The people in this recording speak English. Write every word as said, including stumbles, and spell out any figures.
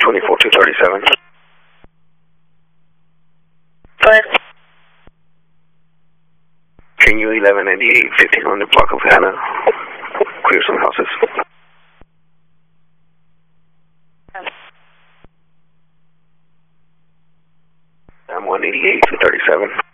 twenty-four two thirty-seven. But Can you eleven ninety-eight, fifteen hundred block of Hannah? Clear some houses. I'm one eighty-eight two thirty-seven.